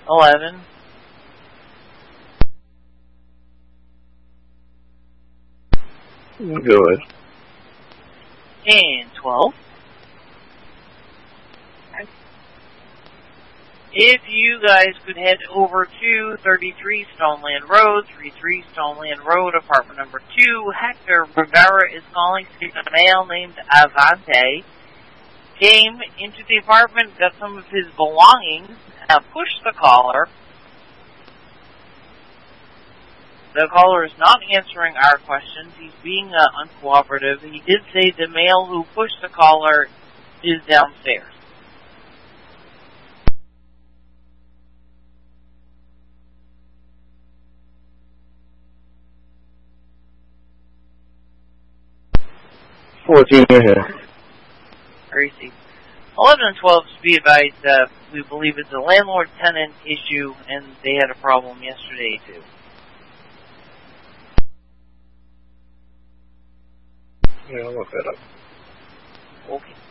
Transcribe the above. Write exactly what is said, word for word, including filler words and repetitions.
eleven. Good. And twelve. If you guys could head over to thirty-three Stoneland Road, thirty-three Stoneland Road, apartment number two, Hector Rivera is calling to see a male named Avante. Came into the apartment, got some of his belongings, uh, pushed the caller. The caller is not answering our questions. He's being uh, uncooperative. He did say the male who pushed the caller is downstairs. fourteen ahead. Crazy. eleven and twelve, to be advised, uh, we believe it's a landlord-tenant issue, and they had a problem yesterday, too. Yeah, I'll look that up. Okay.